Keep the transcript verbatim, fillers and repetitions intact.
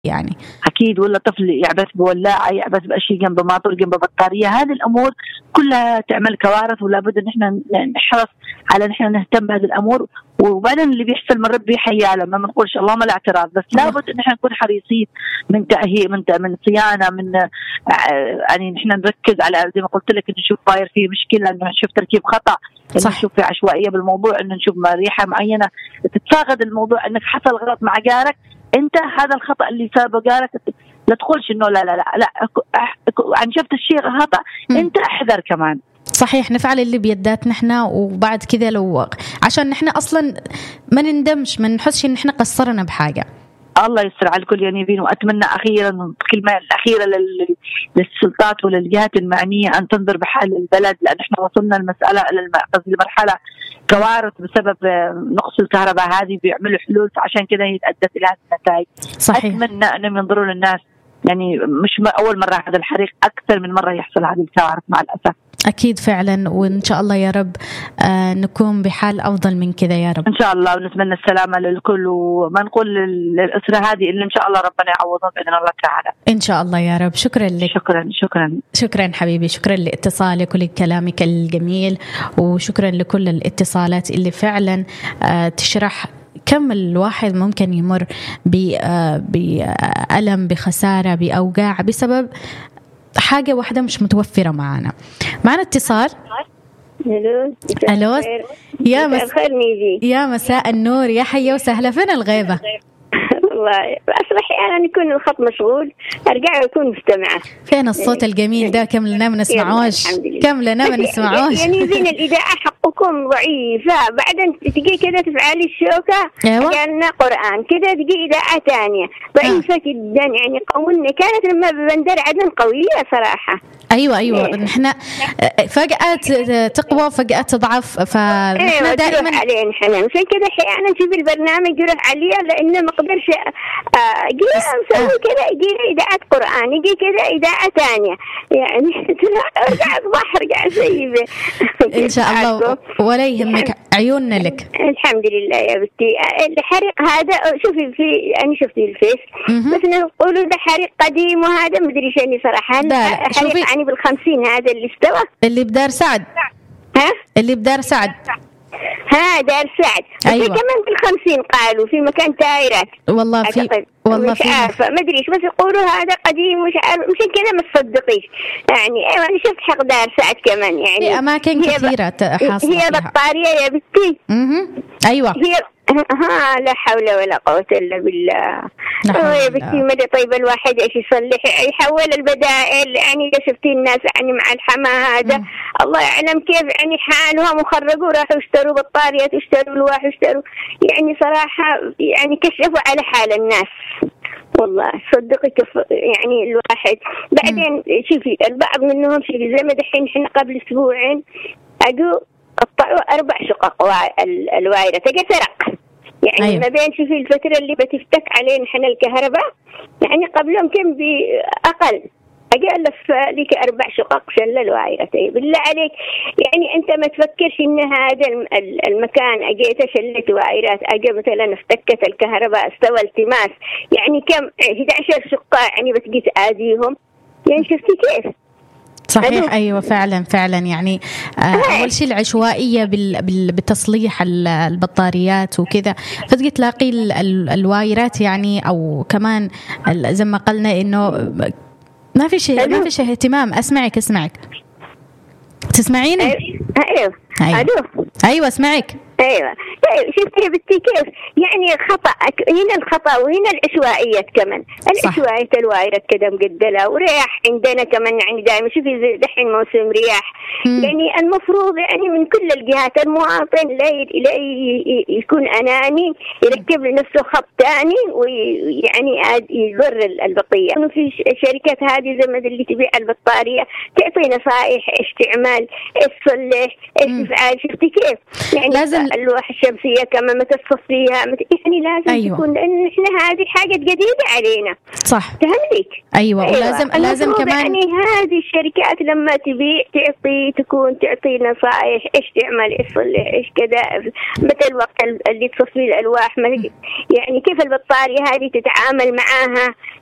يعني أكيد. ولا طفل يعبث بولاعة، يعبث بأشياء جنب ماطور جنب بطارية، هذه الأمور كلها تعمل كوارث، ولا بد إن إحنا نحرص على إن إحنا نهتم بهذه الأمور. وبعدين اللي بيحصل من ربي حياله، ما بنقولش اللهم لا اعتراض، بس لابد إن إحنا نكون حريصين من تأهيل، من من صيانة، من يعني إحنا نركز على زي ما قلت لك، نشوف طاير فيه مشكلة، إنه نشوف تركيب خطأ، إنه نشوف في عشوائية بالموضوع، إنه نشوف ريحة معينة تتفاقد الموضوع، إنك حصل غلط مع جارك انت، هذا الخطأ اللي سابه جارك، لا تقولش انه لا لا لا لا عن شفت الشيء خطأ، انت احذر كمان. صحيح، نفعل اللي بيداتنا احنا، وبعد كذا لو عشان نحن اصلا ما نندمش، ما نحسش ان احنا قصرنا بحاجة. الله يسر على الكل يا نيفين. وأتمنى أخيرا الكلمة الأخيرة للسلطات وللجهات المعنية أن تنظر بحال البلد، لأن إحنا وصلنا المسألة للمرحلة كوارث بسبب نقص الكهرباء، هذه بيعملوا حلول، فعشان كده هي أدت إلى هذه النتائج. صحيح. أتمنى أنهم ينظروا للناس، يعني مش أول مرة هذا الحريق، أكثر من مرة يحصل هذه الكوارث مع الأسف. أكيد فعلا، وإن شاء الله يا رب آه نكون بحال أفضل من كذا يا رب إن شاء الله. ونتمنى السلامة للكل، وما نقول للأسرة هذه إلا إن شاء الله ربنا يعوضهم بإذن الله تعالى إن شاء الله يا رب. شكرا لك. شكرا شكرا شكرا حبيبي، شكرا لاتصالك ولكلامك الجميل، وشكرا لكل الاتصالات اللي فعلا آه تشرح كم الواحد ممكن يمر بألم، بخسارة، بأوجاع بسبب حاجة واحدة مش متوفرة معنا. معنا اتصال. الو الو يا مساء الخير نيجي. يا مساء النور، يا حيا وسهلا. فين الغيبة؟ والله أصلا أحيانا يكون الخط مشغول أرجع أكون مستمعة. فين الصوت الجميل ده؟ كم لنا ما نسمعوش، كم لنا ما نسمعوش. يعني زين الإذاعة حقكم ضعيفة، بعدين تجي كده تفعلي الشوكة قالنا قرآن كده، تجي إذاعة تانية ضعيفة آه. جدا، يعني قولنا كانت لما بندر عدن قوية صراحة. أيوة أيوة إيه. نحن فجأة تقوى فجأة تضعف، فنحن أيوة دائما عليه نحن، عشان كده أحيانا نشوف البرنامج يروح عليا لأنه ما أقدرش أجي أسوي كده، يجي إذاعة قرآن، يجي كده إذاعة تانية، يعني أرجع أصبح أرجع سيبه إن شاء الله، ولا يهمك، عيوننا لك. الحمد لله يا بنتي. الحريق هذا شوفي في أنا شفت الفيس بس نقولوا ده حريق قديم، وهذا مدري شنو صراحة. حريق يعني بالخمسين هذا اللي استوى، اللي بدار سعد. ها اللي بدار سعد ها دار سعد. أيوة. كمان بالخمسين قالوا في مكان تايرات. والله في أعتقد. والله مش في عارفة ما أدري بس يقولوا هذا قديم، مش عارف مش كذا ما تصدقيش يعني. أيوة أنا شفت حق دار سعد كمان، يعني في أماكن كثيرة حاصلة هي بطارية يا بنتي. اها أيوة هي ها لا حول ولا قوة إلا بالله. يا بنتي مدى طيب الواحد إيش يصلح يحول البدائل، يعني إذا شفتي الناس يعني مع الحما هذا مم. الله يعلم كيف يعني حالهم، وخرجوا راحوا اشتروا بطاريات، اشتروا لواح، اشتروا يعني صراحة يعني كشفوا على حال الناس والله صدقي كيف يعني الواحد. بعدين شوفي البعض منهم شوفي زي ما دحين احنا قبل اسبوعين اجوا قطعوا اربع شقق الوايرة تجي سرق، يعني أيوة. ما بين شوفي الفترة اللي بتفتك علينا احنا الكهرباء، يعني قبلهم كم بأقل أجي ألف لك أربع شقق شل الوايرة. بالله عليك يعني أنت ما تفكرش إن هذا المكان أجيت شلت وايرات، أجي مثلا افتكت الكهرباء استوى التماس، يعني كم إحدى عشر شقة يعني بتجي تآذيهم، يعني شفتي كيف؟ صحيح أدو. أيوة فعلا فعلا يعني أول شيء العشوائية بتصليح البطاريات وكذا، فتجي تلاقي الوايرات يعني، أو كمان زي ما قلنا إنه ما في شيء ما في شيء اهتمام. أسمعك أسمعك تسمعيني؟ أيوة أيوة أيوة أسمعك. ايوه شفتي بنتي كيف يعني خطا هنا الخطا وهنا العشوائيات كمان. العشوائيه الوايرات كده مقدله، ورياح عندنا كمان يعني دائما شوفي دحين موسم رياح مم. يعني المفروض يعني من كل الجهات المواطن لا لا يكون اناني يركب لنفسه خط ثاني ويعني يضر البقيه. انه في شركات هذه زي ما اللي تبيع البطاريه تعطي نصائح ايش تعمل ايش تصلح ايش تفعل. شفتي كيف يعني لازم اللوحة الشمسية كمان متى تصفيها، يعني لازم أيوة. تكون، لأن إحنا هذه حاجة جديدة علينا. صح. تهملك. أيوة. أيوة. ولازم لازم كمان يعني هذه الشركات لما تبيع تعطي تكون تعطي نصائح إيش تعمل إيش تصلح إيش كذا، متى الوقت اللي تصفي الألواح، يعني كيف البطارية هذه تتعامل معاها